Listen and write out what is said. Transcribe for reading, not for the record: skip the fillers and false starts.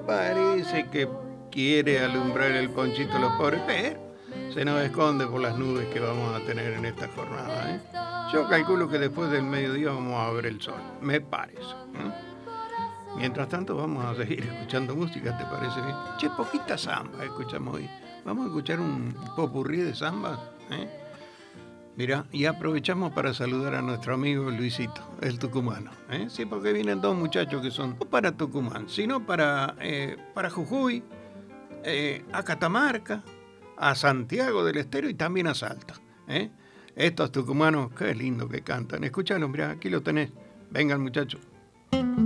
parece que quiere alumbrar el ponchito a los pobres, pero se nos esconde por las nubes que vamos a tener en esta jornada, ¿eh? Yo calculo que después del mediodía vamos a ver el sol, me parece. Mientras tanto vamos a seguir escuchando música, ¿te parece bien? Che, poquita samba escuchamos hoy. Vamos a escuchar un popurrí de zambas, ¿eh? Mira, y aprovechamos para saludar a nuestro amigo Luisito, el tucumano, ¿eh? Sí, porque vienen dos muchachos que son no para Tucumán, sino para Jujuy, a Catamarca, a Santiago del Estero y también a Salta, ¿eh? Estos tucumanos, qué lindo que cantan. Escúchalo, mirá, aquí lo tenés. Vengan, muchachos.